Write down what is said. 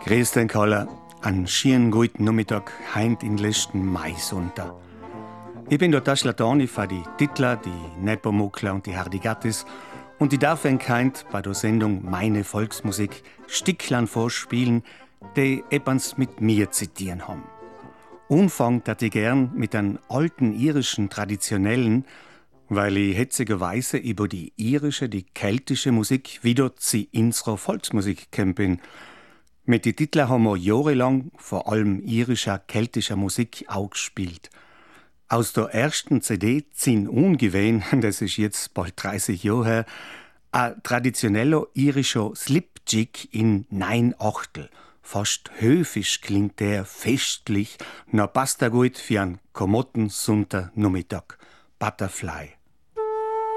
Grüß den Kaller, einen schönen guten Nachmittag, heint in letzten Mai-Sonntag. Ich bin der Taschlatani für die Titler, die Nepomukler und die Hardigattis und ich darf heint bei der Sendung Meine Volksmusik Sticklan vorspielen, die etwas mit mir zitieren haben. Anfangen dat ich gern mit einem alten irischen traditionellen, weil ich hetzigerweise über die irische, die keltische Musik wieder zu unserer Volksmusik kämpfen. Mit den Titeln haben wir jahrelang vor allem irischer, keltischer Musik auch gespielt. Aus der ersten CD ziehen ungewöhn, das ist jetzt bald 30 Jahre her, ein traditioneller irischer Slipjig in 9/8. Fast höfisch klingt der, festlich, na passt er gut für einen komotten Sonntag Nachmittag. Butterfly.